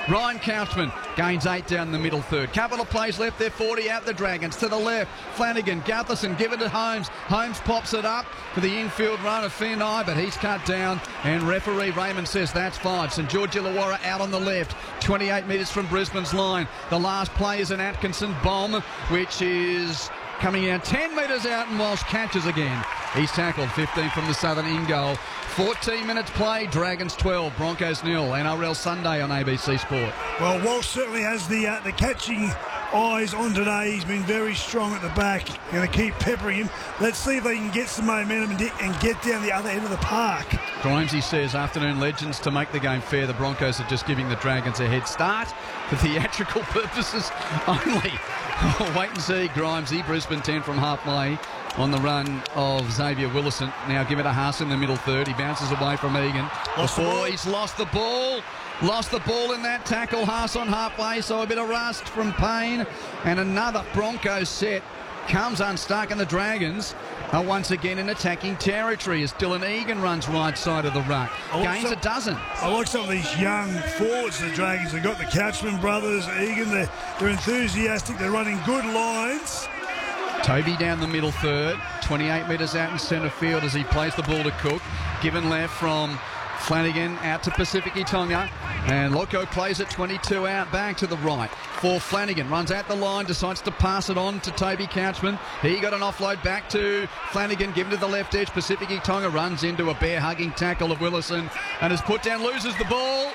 Ryan Couchman gains 8 down the middle third. Couple of plays left there, 40 out the Dragons. To the left, Flanagan, Gutherson, give it to Holmes. Holmes pops it up for the infield run of Finai, but he's cut down, and referee Raymond says that's 5. St George Illawarra out on the left, 28 metres from Brisbane's line. The last play is an Atkinson bomb, which is coming out 10 metres out, and Walsh catches again. He's tackled. 15 from the Southern in goal. 14 minutes play, Dragons 12, Broncos 0. NRL Sunday on ABC Sport. Well, Walsh certainly has the catching eyes on today. He's been very strong at the back. Going to keep peppering him. Let's see if they can get some momentum and get down the other end of the park. Grimesy says, afternoon legends, to make the game fair, the Broncos are just giving the Dragons a head start for theatrical purposes only. Wait and see, Grimesy. Brisbane 10 from halfway on the run of Xavier Willison. Now give it to Haas in the middle third. He bounces away from Egan. He's lost the ball. Lost the ball in that tackle. Haas on halfway, so a bit of rust from Payne. And another Broncos set comes unstuck, and the Dragons are once again in attacking territory as Dylan Egan runs right side of the ruck. Gains a dozen. I like some of these young forwards, the Dragons. They've got the Couchman brothers, Egan. They're enthusiastic. They're running good lines. Toby down the middle third, 28 metres out in centre field as he plays the ball to Cook. Given left from Flanagan out to Pacific Tonga, and Loco plays it 22 out back to the right for Flanagan. Runs out the line, decides to pass it on to Toby Couchman. He got an offload back to Flanagan, given to the left edge. Pacific Tonga runs into a bear-hugging tackle of Willison and is put down, loses the ball.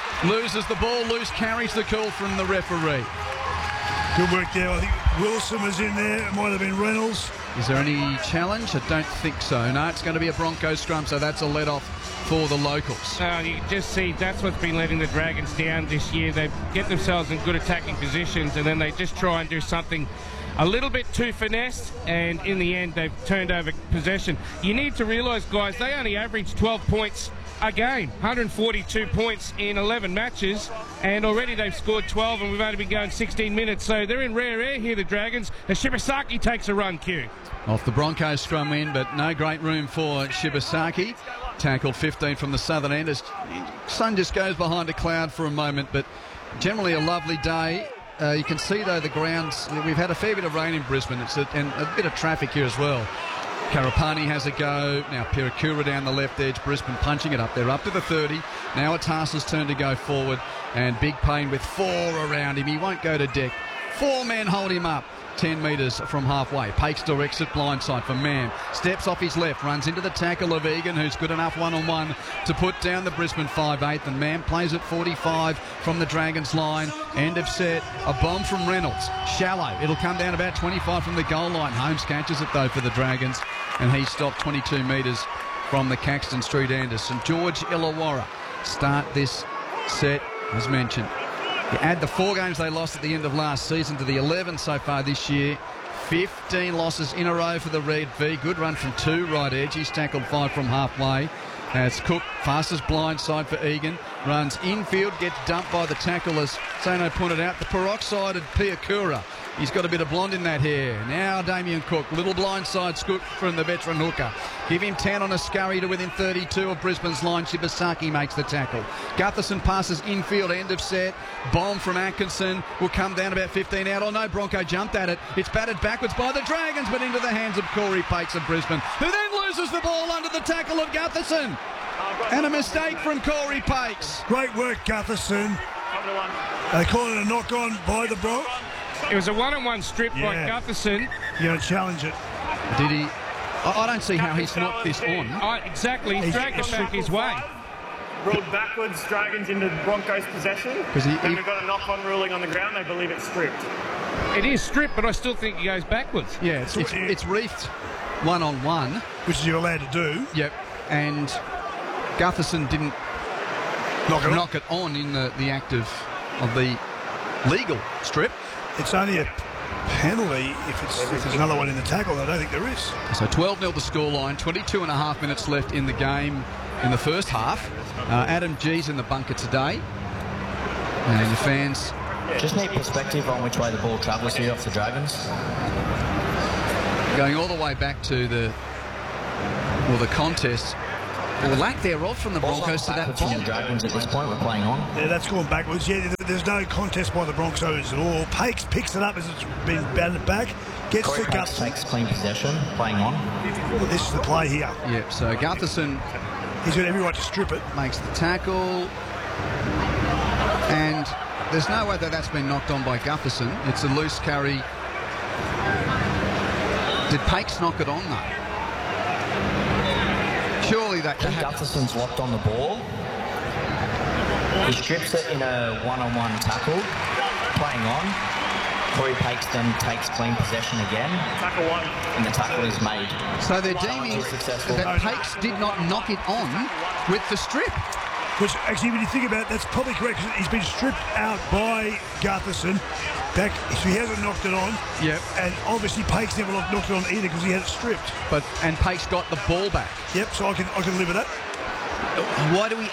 Loose carries the call from the referee. Good work there. I think Wilson was in there. It might have been Reynolds. Is there any challenge? I don't think so. No, it's going to be a Broncos scrum, so that's a let-off for the locals. You just see that's what's been letting the Dragons down this year. They get themselves in good attacking positions, and then they just try and do something a little bit too finessed, and in the end they've turned over possession. You need to realise, guys, they only average 12 points a game, 142 points in 11 matches, and already they've scored 12, and we've only been going 16 minutes, so they're in rare air here, the Dragons, as Shibasaki takes a run, Q. Off the Broncos scrum in, but no great room for Shibasaki. Tackled 15 from the southern end as sun just goes behind a cloud for a moment, but generally a lovely day. You can see, though, the grounds, we've had a fair bit of rain in Brisbane, and a bit of traffic here as well. Karapani has a go. Now Pirakura down the left edge. Brisbane punching it up. They're up to the 30. Now it's Haas's turn to go forward. And Big Payne with 4 around him. He won't go to deck. 4 men hold him up. 10 metres from halfway. Pakes directs it blindside for Mann. Steps off his left. Runs into the tackle of Egan, who's good enough one-on-one to put down the Brisbane 5'8". And Mann plays at 45 from the Dragons line. End of set. A bomb from Reynolds. Shallow. It'll come down about 25 from the goal line. Holmes catches it, though, for the Dragons. And he stopped 22 metres from the Caxton Street Anders. St George Illawarra start this set, as mentioned. You add the 4 games they lost at the end of last season to the 11 so far this year. 15 losses in a row for the Red V. Good run from 2 right edge. He's tackled 5 from halfway. As Cook, fastest blind side for Egan. Runs infield, gets dumped by the tackle, as Sano pointed out. The peroxided Piakura. He's got a bit of blonde in that hair. Now Damien Cook, little blindside scoop from the veteran hooker. Give him 10 on a scurry to within 32 of Brisbane's line. Shibasaki makes the tackle. Gutherson passes infield, end of set. Bomb from Atkinson will come down about 15 out. Oh no, Bronco jumped at it. It's batted backwards by the Dragons, but into the hands of Corey Pakes of Brisbane, who then loses the ball under the tackle of Gutherson. And a mistake from Corey Pakes. Great work, Gutherson. They call it a knock-on by the Bronx. It was a one-on-one strip by Gutherson. You don't challenge it. Did he? I don't see how he's knocked this on. Exactly. He's dragged it back his way. Ruled backwards, Dragons into Broncos possession. Then we've got a knock-on ruling on the ground. They believe it's stripped. It is stripped, but I still think he goes backwards. Yeah, it's reefed one-on-one. Which you're allowed to do. Yep. And Gutherson didn't knock it on in the act of the legal strip. It's only a penalty if there's another one in the tackle. I don't think there is. So 12-0 the scoreline. 22 and a half minutes left in the game in the first half. Adam G's in the bunker today. And the fans... Just need perspective on which way the ball travels here off the Dragons. Going all the way back to the contest or lack thereof from the Broncos to that point. point. Dragons at this point we're playing on. Yeah, that's gone backwards. Yeah, there's no contest by the Broncos at all. Pakes picks it up as it's been batted back. Gets Corey to Pakes Gutherson. takes clean possession, playing on. This is the play here. Yep, so Gutherson He's got every right to strip it. makes the tackle, and there's no way that that's been knocked on by Gutherson. It's a loose carry. Did Pakes knock it on though? Surely that I think Gutherson's locked on the ball. He strips it in a one-on-one tackle, playing on. Corey Pakes then takes clean possession again. Tackle one. And the tackle is made. So they're deeming Successful. that Pakes did not knock it on with the strip. Which, actually, when you think about it, that's probably correct. He's been stripped out by Gutherson. Back, so he hasn't knocked it on. Yep. And obviously Pakes never knocked it on either because he had it stripped. And Pakes got the ball back. Yep, so I can live with that. Why do we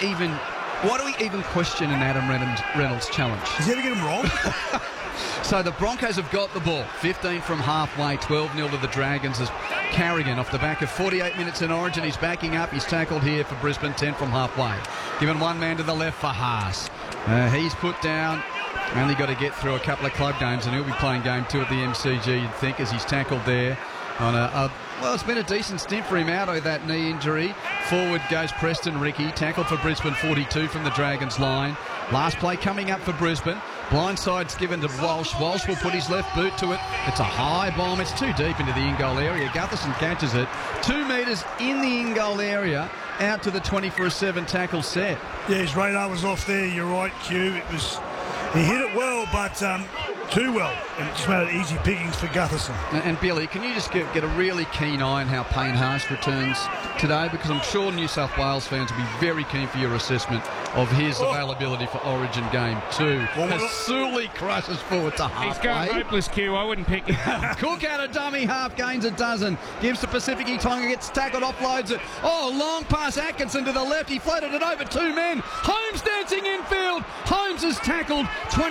even question an Adam Reynolds challenge? Does he ever get him wrong? So the Broncos have got the ball. 15 from halfway, 12-0 to the Dragons as Carrigan off the back of 48 minutes in Origin. He's backing up. He's tackled here for Brisbane, 10 from halfway. Given one man to the left for Haas. He's put down. Only got to get through a couple of club games and he'll be playing game 2 at the MCG, you'd think, as he's tackled there. Well, it's been a decent stint for him out of that knee injury. Forward goes Preston Ricky, tackled for Brisbane, 42 from the Dragons line. Last play coming up for Brisbane. Blindside's given to Walsh. Walsh will put his left boot to it. It's a high bomb. It's too deep into the in-goal area. Gutherson catches it. 2 metres in the in-goal area, out to the 20 for a 7 tackle set. Yeah, his radar was off there. You're right, Q. He hit it well, but too well. And it just made it easy pickings for Gutherson. And Billy, can you just get a really keen eye on how Payne Haas returns today? Because I'm sure New South Wales fans will be very keen for your assessment of his availability for Origin game 2. As Sully crushes forward to halfway. He's going hopeless, Q. I wouldn't pick him. Cook out a dummy, half gains a dozen. Gives to Pacific Tonga, gets tackled, offloads it. Oh, long pass Atkinson to the left. He floated it over 2 men. Holmes dancing infield. Holmes is tackled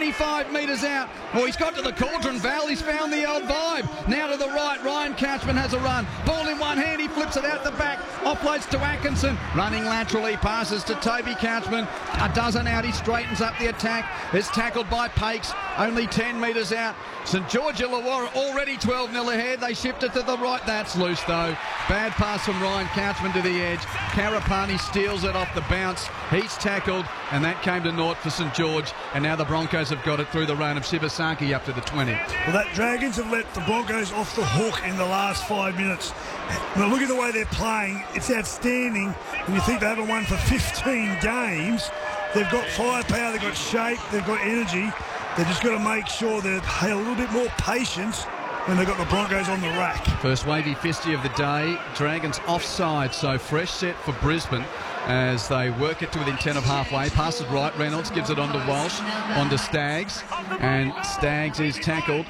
25 metres out. Well, he's got to the Cauldron Vale. He's found the old vibe. Now to the right. Ryan Couchman has a run. Ball in one hand. He flips it out the back. Offloads to Atkinson. Running laterally. Passes to Toby Couchman. A dozen out. He straightens up the attack. It's tackled by Pakes. Only 10 metres out. St George Illawarra already 12-0 ahead. They shift it to the right. That's loose though. Bad pass from Ryan Couchman to the edge. Karapani steals it off the bounce. He's tackled, and that came to naught for St George. And now the Broncos have got it through the run of Shibasaki up to the 20. Well, that Dragons have let the Broncos off the hook in the last 5 minutes. Now look at the way they're playing. It's outstanding. When you think they haven't won for 15 games, they've got firepower, they've got shape, they've got energy. They've just got to make sure they have a little bit more patience when they've got the Broncos on the rack. First wavy fisty of the day. Dragons offside, so fresh set for Brisbane as they work it to within 10 of halfway. Passes right, Reynolds gives it on to Walsh, on to Staggs, and Staggs is tackled.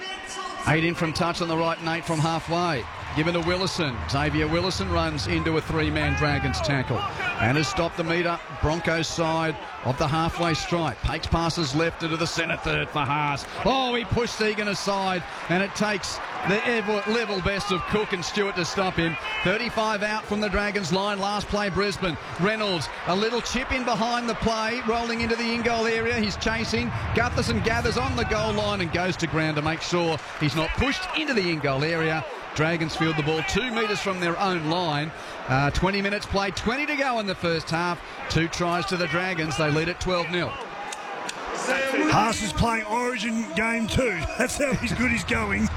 8 in from touch on the right and 8 from halfway. Given to Willison. Xavier Willison runs into a 3-man Dragons tackle and has stopped the metre. Broncos side of the halfway stripe. Pakes passes left into the centre third for Haas. Oh, he pushed Egan aside, and it takes the level best of Cook and Stewart to stop him. 35 out from the Dragons line. Last play Brisbane. Reynolds, a little chip in behind the play, rolling into the in-goal area. He's chasing. Gutherson gathers on the goal line and goes to ground to make sure he's not pushed into the in-goal area. Dragons field the ball 2 metres from their own line. 20 minutes played, 20 to go in the first half. 2 tries to the Dragons. They lead at 12-0. Haas is playing Origin game 2. That's how good he's going.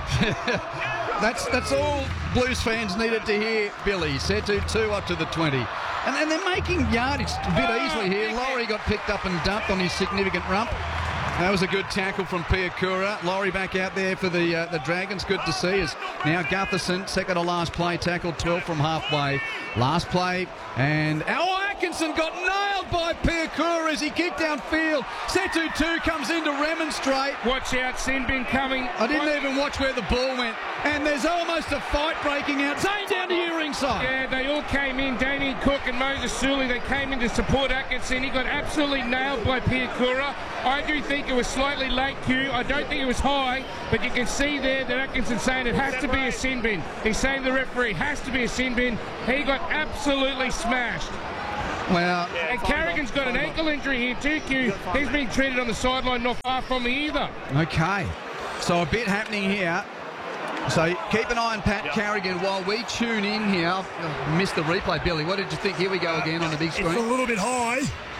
That's all Blues fans needed to hear, Billy. Setu 2 up to the 20. And they're making yardage a bit easily here. Laurie got picked up and dumped on his significant rump. That was a good tackle from Piakura. Laurie back out there for the Dragons. Good to see us. Now Gutherson, second to last play, tackled 12 from halfway. Last play, and Atkinson got nailed by Piakura as he kicked downfield. Setu 2 comes in to remonstrate. Watch out, Sinbin coming. I didn't even watch where the ball went. And there's almost a fight breaking out. Zane down to your ringside. Yeah, they all came in. Damien Cook and Moses Sully, they came in to support Atkinson. He got absolutely nailed by Piakura. I do think it was slightly late, Q. I don't think it was high, but you can see there that Atkinson's saying it has to be a sin bin. He's saying the referee has to be a sin bin. He got absolutely smashed. Well, and Carrigan's got an ankle injury here too, Q. He's being treated on the sideline, not far from me either. okay. So a bit happening here. So keep an eye on Pat Carrigan while we tune in here. I missed the replay, Billy. What did you think? Here we go again on the big screen. It's a little bit high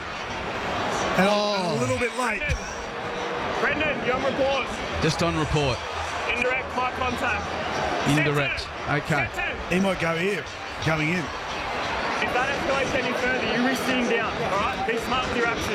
and a little bit late. Brendan, you're on report. Just on report. Indirect high contact. Indirect. Okay. He might go here, coming in. If that escalates any further, you risk sitting down, all right? Be smart with your actions.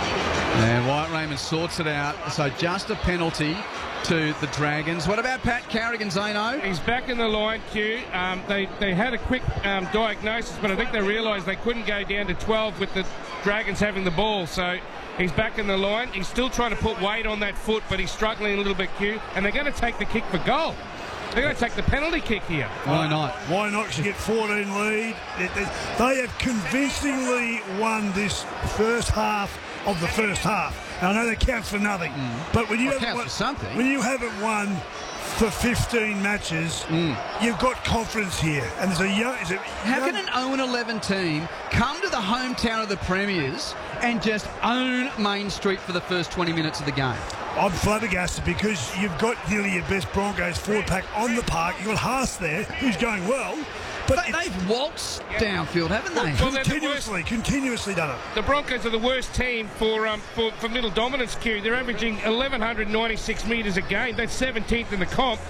And Wyatt Raymond sorts it out. So just a penalty to the Dragons. What about Pat Carrigan, Zeno? He's back in the line, Q. They had a quick diagnosis, but I think they realised they couldn't go down to 12 with the Dragons having the ball. So he's back in the line. He's still trying to put weight on that foot, but he's struggling a little bit, Q. And they're going to take the kick for goal. They're going to take the penalty kick here. Why not? Why not? You get 14 lead. They have convincingly won this first half of the first half. Now, I know that counts for nothing, but when you haven't won for 15 matches, you've got confidence here. And there's a young. How can an 0-11 team come to the hometown of the Premiers and just own Main Street for the first 20 minutes of the game? I'm flabbergasted because you've got nearly your best Broncos forward pack on the park. You've got Haas there, who's going well. But they've waltzed downfield, haven't they? Well, continuously done it. The Broncos are the worst team for middle dominance, Q. They're averaging 1,196 metres a game. That's 17th in the comp.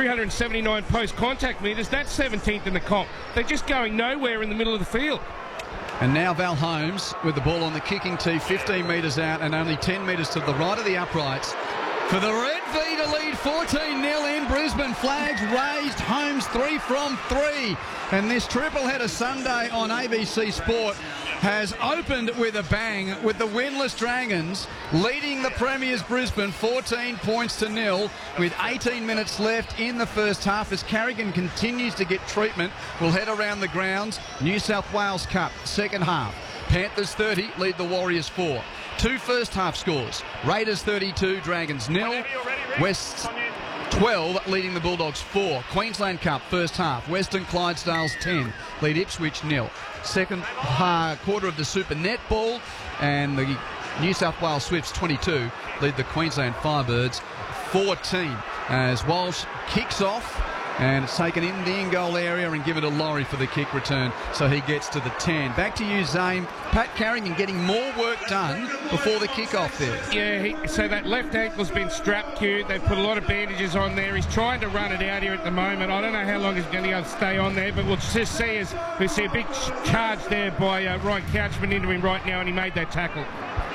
379 post-contact metres. That's 17th in the comp. They're just going nowhere in the middle of the field. And now Val Holmes with the ball on the kicking tee, 15 metres out and only 10 metres to the right of the uprights. For the Red V to lead 14-0 in Brisbane. Flags raised. Holmes 3 from 3. And this triple-header Sunday on ABC Sport has opened with a bang, with the winless Dragons leading the Premiers Brisbane 14 points to 0 with 18 minutes left in the first half as Carrigan continues to get treatment. We'll head around the grounds. New South Wales Cup, second half. Panthers 30, lead the Warriors 4. 2 first half scores. Raiders 32, Dragons 0. West 12, leading the Bulldogs 4. Queensland Cup, first half. Western Clydesdales 10, lead Ipswich 0. Second quarter of the Super Netball, and the New South Wales Swifts 22, lead the Queensland Firebirds 14. As Walsh kicks off, and it's taken in the in-goal area and given to Laurie for the kick return, so he gets to the 10. Back to you, Zane. Pat Carrigan getting more work done before the kick-off there. Yeah, so that left ankle's been strapped, Q. They've put a lot of bandages on there. He's trying to run it out here at the moment. I don't know how long he's going to stay on there, but we'll just see as we see a big charge there by Ryan Couchman into him right now, and he made that tackle.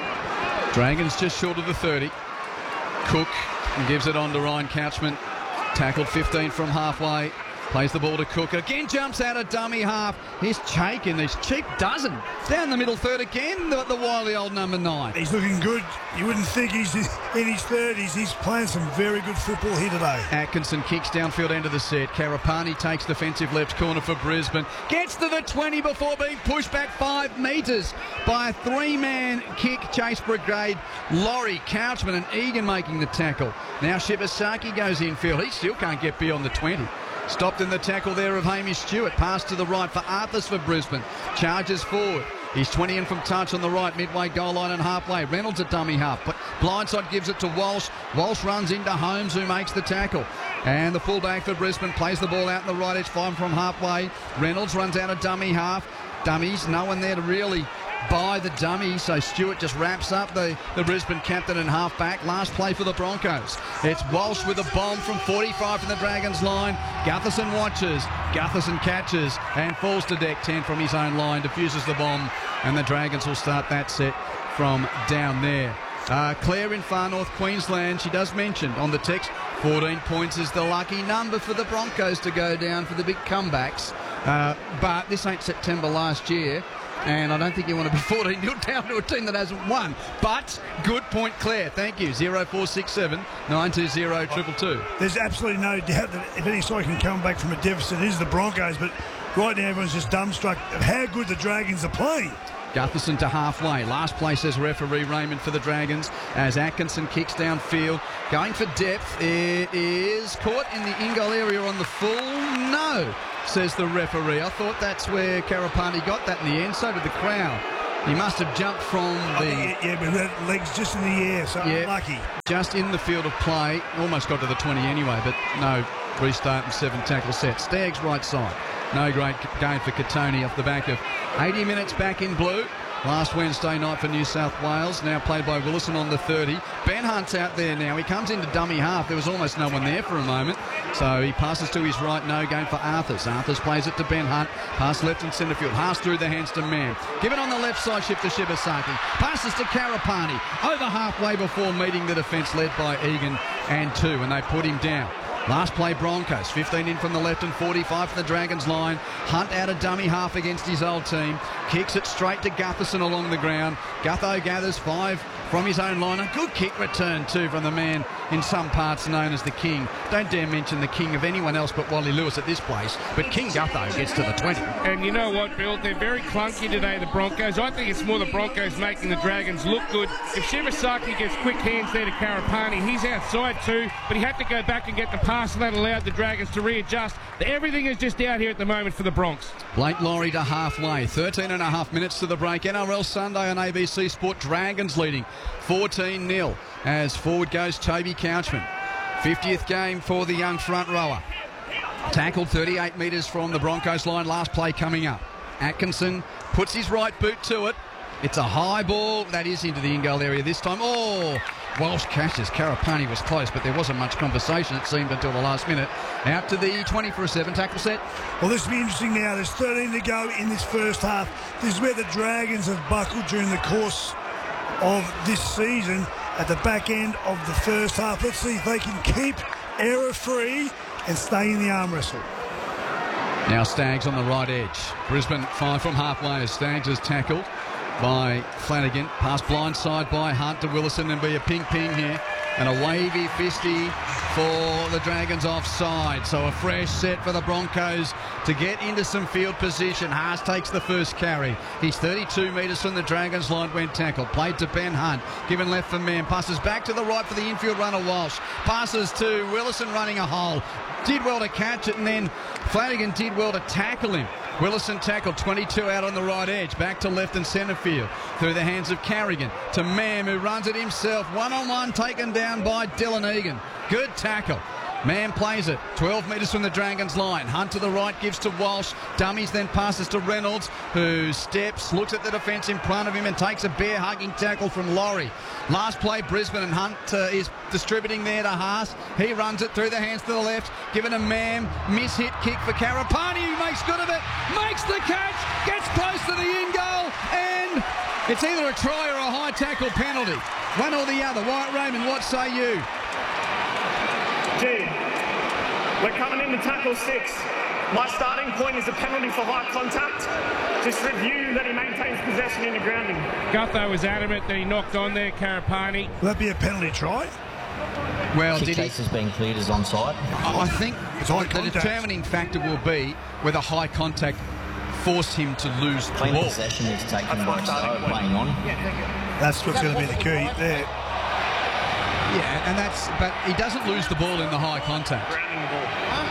Dragons just short of the 30. Cook gives it on to Ryan Couchman. Tackled 15 from halfway. Plays the ball to Cook. Again jumps out of dummy half. Here's Chaikin. He's cheap dozen. Down the middle third again, the wily old number 9. He's looking good. You wouldn't think he's in his 30s. He's playing some very good football here today. Atkinson kicks downfield end of the set. Karapani takes defensive left corner for Brisbane. Gets to the 20 before being pushed back 5 metres by a 3-man kick chase brigade. Laurie, Couchman and Egan making the tackle. Now Shibasaki goes infield. He still can't get beyond the 20. Stopped in the tackle there of Hamish Stewart. Pass to the right for Arthurs for Brisbane. Charges forward. He's 20 in from touch on the right, midway goal line and halfway. Reynolds a dummy half, but blindside gives it to Walsh. Walsh runs into Holmes, who makes the tackle. And the fullback for Brisbane plays the ball out in the right edge, 5 from halfway. Reynolds runs out a dummy half. Dummies, no one there to really buy the dummy, so Stewart just wraps up the Brisbane captain and half-back. Last play for the Broncos. It's Walsh with a bomb from 45 from the Dragons line. Gutherson watches, Gutherson catches and falls to deck 10 from his own line, diffuses the bomb, and the Dragons will start that set from down there. Claire in far north Queensland, she does mention on the text, 14 points is the lucky number for the Broncos to go down for the big comebacks. But this ain't September last year, and I don't think you want to be 14-0 down to a team that hasn't won. But good point, Claire. Thank you. 0467 920 222. There's absolutely no doubt that if any side can come back from a deficit, it is the Broncos. But right now everyone's just dumbstruck of how good the Dragons are playing. Gutherson to halfway. Last play, says referee Raymond for the Dragons, as Atkinson kicks downfield. Going for depth. It is caught in the in-goal area on the full. No, says the referee. I thought that's where Karapani got that in the end. So did the crowd. He must have jumped from the... Yeah, but that leg's just in the air, so unlucky. Just in the field of play. Almost got to the 20 anyway, but no restart and 7 tackle sets. Staggs right side. No great game for Katoni off the back of 80 minutes back in blue. Last Wednesday night for New South Wales, now played by Willison on the 30. Ben Hunt's out there now. He comes into dummy half. There was almost no one there for a moment. So he passes to his right, no gain for Arthurs. Arthurs plays it to Ben Hunt. Pass left and centre field. Pass through the hands to Mann. Given on the left side, shift to Shibasaki. Passes to Karapani. Over halfway before meeting the defence led by Egan and 2, and they put him down. Last play Broncos, 15 in from the left and 45 from the Dragons line. Hunt out of dummy half against his old team. Kicks it straight to Gutherson along the ground. Gutho gathers 5 from his own line. A good kick return too from the man in some parts known as the King. Don't dare mention the King of anyone else but Wally Lewis at this place. But King Gutho gets to the 20. And you know what, Bill? They're very clunky today, the Broncos. I think it's more the Broncos making the Dragons look good. If Shibasaki gets quick hands there to Karapani, he's outside too, but he had to go back and get the pass, and that allowed the Dragons to readjust. Everything is just out here at the moment for the Bronx. Blake Laurie to halfway. 13 and a half minutes to the break. NRL Sunday on ABC Sport. Dragons leading 14-0 as forward goes Toby Couchman. 50th game for the young front rower. Tackled 38 metres from the Broncos line. Last play coming up. Atkinson puts his right boot to it. It's a high ball. That is into the in-goal area this time. Oh, Walsh catches. Karapani was close, but there wasn't much conversation, it seemed, until the last minute. Out to the 20 for a 7 tackle set. Well, this will be interesting now. There's 13 to go in this first half. This is where the Dragons have buckled during the course of this season at the back end of the first half. Let's see if they can keep error-free and stay in the arm wrestle. Now Staggs on the right edge. Brisbane 5 from halfway as Staggs is tackled by Flanagan. Pass blindside by Hunt to Willison, and be a ping-ping here. And a wavy fisty for the Dragons offside. So a fresh set for the Broncos to get into some field position. Haas takes the first carry. He's 32 metres from the Dragons line when tackled. Played to Ben Hunt. Given left for Mann. Passes back to the right for the infield runner Walsh. Passes to Willison running a hole. Did well to catch it, and then Flanagan did well to tackle him. Willison tackled 22 out on the right edge. Back to left and centre field. Through the hands of Carrigan to Mann, who runs it himself. One-on-one taken down by Dylan Egan. Good tackle. Mann plays it 12 metres from the Dragons line. Hunt to the right gives to Walsh. Dummies, then passes to Reynolds, who steps, looks at the defence in front of him and takes a bear-hugging tackle from Laurie. Last play Brisbane, and Hunt is distributing there to Haas. He runs it through the hands to the left, given a Mann. Miss-hit kick for Karapani, who makes good of it. Makes the catch, gets close to the in-goal, and it's either a try or a high tackle penalty. One or the other. Wyatt Raymond, what say you? Gee, we're coming into tackle 6. My starting point is a penalty for high contact. Just review that he maintains possession in the grounding. Gutho was adamant that he knocked on there, Karapani. Will that be a penalty try? Well, Kick case has been cleared as onside. I think the determining factor will be whether high contact forced him to lose the Clean ball. possession is taken by Stowe playing on. That's what's going to be the key there. Yeah, and but he doesn't lose the ball in the high contact. Grounding the ball.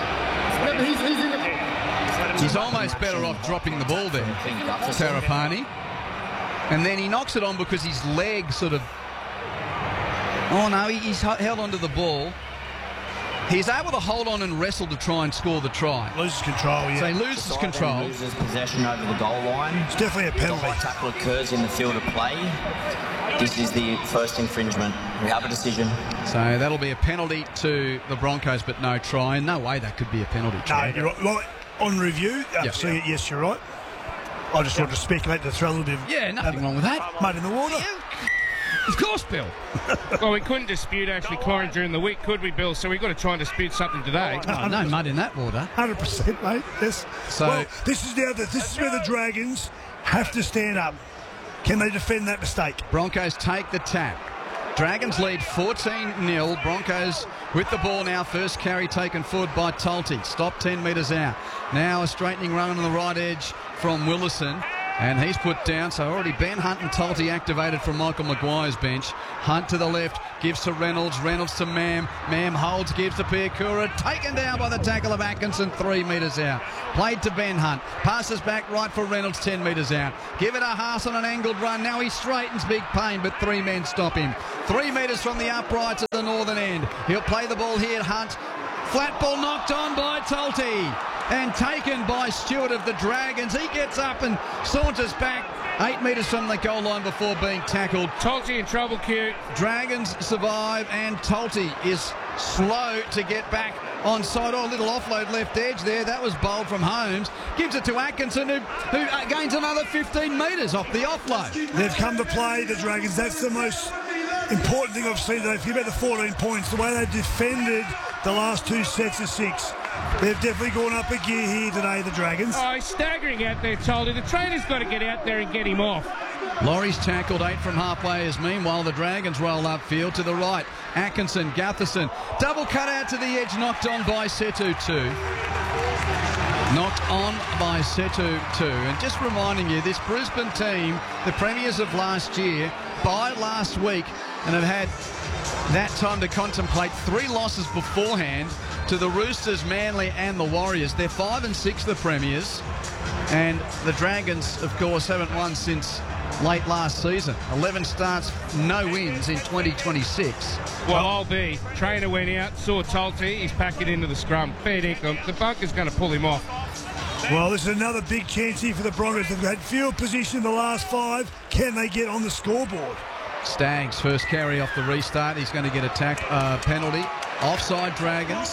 He's almost better off dropping the ball there, Karapani. And then he knocks it on because his leg sort of... Oh no, he's held onto the ball. He's able to hold on and wrestle to try and score the try. Loses control, yeah. So he loses control. Loses possession over the goal line. It's definitely a penalty. The high tackle occurs in the field of play. This is the first infringement. We have a decision. So that'll be a penalty to the Broncos, but no try. And no way that could be a penalty. No, you're right. Well, on review, see it, yes, you're right. I just want to speculate to throw a little bit of... Yeah, nothing wrong with that. Mud in the water. Of course, Bill. Well, we couldn't dispute Ashley Clyne during the week, could we, Bill? So we've got to try and dispute something today. Oh, no mud in that water. 100%, mate. Yes. So, well, this is where the Dragons have to stand up. Can they defend that mistake? Broncos take the tap. Dragons lead 14-0. Broncos with the ball now. First carry taken forward by Tolte. Stop 10 metres out. Now a straightening run on the right edge from Willison. And he's put down, so already Ben Hunt and Tolte activated from Michael Maguire's bench. Hunt to the left, gives to Reynolds, Reynolds to Mam. Mam holds, gives to Piakura, taken down by the tackle of Atkinson, 3 metres out. Played to Ben Hunt, passes back right for Reynolds, 10 metres out. Give it a Haas on an angled run, now he straightens, big pain, but 3 men stop him. 3 metres from the upright to the northern end. He'll play the ball here, Hunt. Flat ball knocked on by Tolte and taken by Stewart of the Dragons. He gets up and saunters back 8 metres from the goal line before being tackled. Tolte in trouble, Q. Dragons survive and Tolte is slow to get back on side. Oh, a little offload left edge there. That was bowled from Holmes. Gives it to Atkinson who gains another 15 metres off the offload. They've come to play, the Dragons. That's the most important thing I've seen today. Forget about the 14 points. The way they've defended the last 2 sets of 6. They've definitely gone up a gear here today, the Dragons. Oh, he's staggering out there, Tolte. The trainer's got to get out there and get him off. Laurie's tackled 8 from halfway as meanwhile the Dragons roll upfield to the right. Atkinson, Gutherson, double cut out to the edge, knocked on by Setu 2. Knocked on by Setu 2. And just reminding you, this Brisbane team, the premiers of last year, by last week, and have had that time to contemplate 3 losses beforehand to the Roosters, Manly and the Warriors. They're 5 and 6, the premiers, and the Dragons, of course, haven't won since late last season. 11 starts, no wins in 2026. Well, I'll be. Trainer went out, saw Tolte, he's packing into the scrum. Fair dinkum. The bunker's going to pull him off. Well, this is another big chance here for the Broncos. They've had field position the last 5. Can they get on the scoreboard? Staggs, first carry off the restart. He's going to get a penalty. Offside Dragons.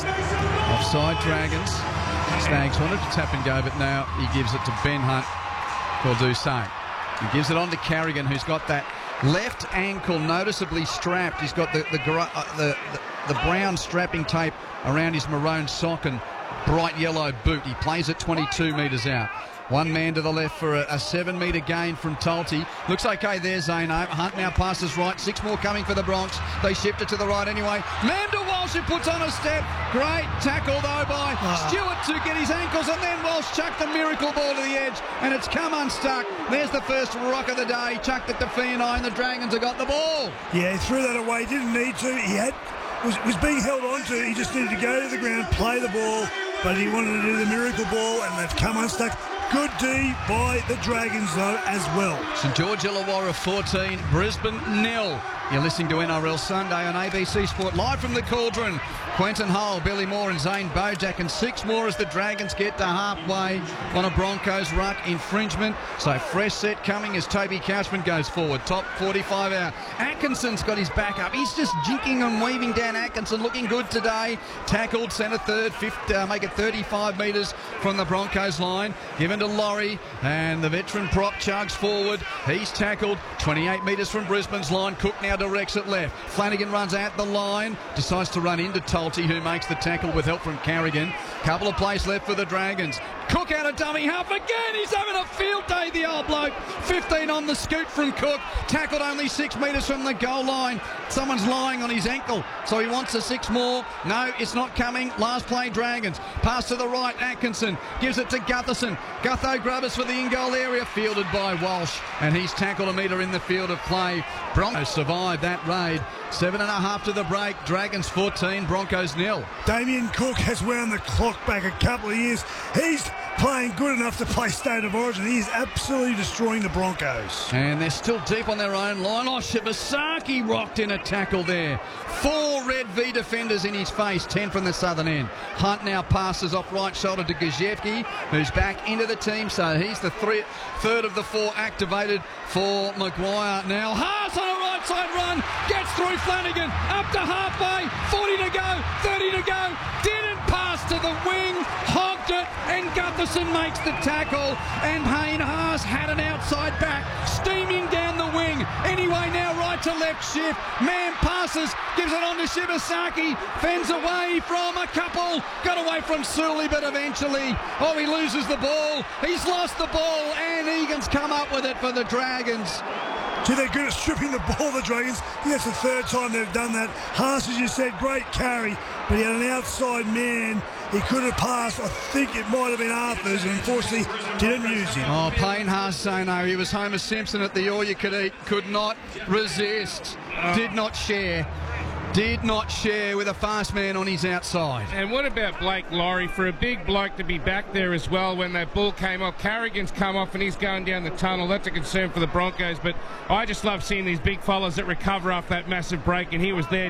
Offside Dragons. Staggs wanted to tap and go, but now he gives it to Ben Hunt. Will do same. He gives it on to Carrigan, who's got that left ankle noticeably strapped. He's got the brown strapping tape around his maroon sock and bright yellow boot. He plays at 22 metres out. 1 man to the left for a 7 metre gain from Tolte. Looks okay there, Zano. Hunt now passes right. 6 more coming for the Bronx. They shift it to the right anyway. Man to Walsh, who puts on a step. Great tackle though by Stewart to get his ankles, and then Walsh chucked the miracle ball to the edge, and it's come unstuck. There's the first rock of the day. Chucked it to Fianai, and the Dragons have got the ball. Yeah, he threw that away. Didn't need to. He was being held on to. He just needed to go to the ground, play the ball, but he wanted to do the miracle ball, and they've come unstuck. Good D by the Dragons, though, as well. St George Illawarra 14, Brisbane 0. You're listening to NRL Sunday on ABC Sport, live from the Cauldron. Quentin Hull, Billy Moore and Zane Bojack, and 6 more as the Dragons get to halfway on a Broncos ruck infringement. So fresh set coming as Toby Couchman goes forward. Top 45 out. Atkinson's got his back up. He's just jinking and weaving down. Atkinson looking good today. Tackled centre third, make it 35 metres from the Broncos line. Given to Laurie, and the veteran prop chugs forward. He's tackled 28 metres from Brisbane's line. Cook now directs it left. Flanagan runs out the line, decides to run into Tolte, who makes the tackle with help from Carrigan. Couple of plays left for the Dragons. Cook out of dummy half again. He's having a field day, the old bloke. 15 on the scoot from Cook. Tackled only 6 metres from the goal line. Someone's lying on his ankle, so he wants a 6 more. No, it's not coming. Last play, Dragons. Pass to the right, Atkinson. Gives it to Gutherson. Gutho Grubbers for the in-goal area, fielded by Walsh, and he's tackled a metre in the field of play. Broncos survived that raid. 7.5 to the break. Dragons 14, Broncos 0. Damien Cook has wound the clock back a couple of years. He's playing good enough to play State of Origin. He is absolutely destroying the Broncos. And they're still deep on their own line. Oh, Shibasaki rocked in a tackle there. 4 Red V defenders in his face, 10 from the southern end. Hunt now passes off right shoulder to Gajewski, who's back into the team, so he's the third of the 4 activated for Maguire. Now Haas on a right side run, gets through Flanagan, up to halfway, 40 to go, 30 to go, didn't pass to the wing, hogged it, and Gutherson makes the tackle, and Hayne Haas had an outside back, steaming down the wing. Anyway, now right to left shift, man passes, gives it on to Shibasaki, fends away from a couple, got away from Sully, but eventually, he loses the ball, he's lost the ball, and Egan's come up with it for the Dragons. Gee, they're good at stripping the ball, the Dragons. I think that's the third time they've done that. Haas, as you said, great carry, but he had an outside man. He could have passed. I think it might have been Arthurs, and unfortunately didn't use him. Oh, Payne Haas saying no. He was Homer Simpson at the all-you-could-eat. Could not resist. Did not share. Did not share with a fast man on his outside. And what about Blake Laurie? For a big bloke to be back there as well when that ball came off. Carrigan's come off and he's going down the tunnel. That's a concern for the Broncos. But I just love seeing these big fellas that recover off that massive break, and he was there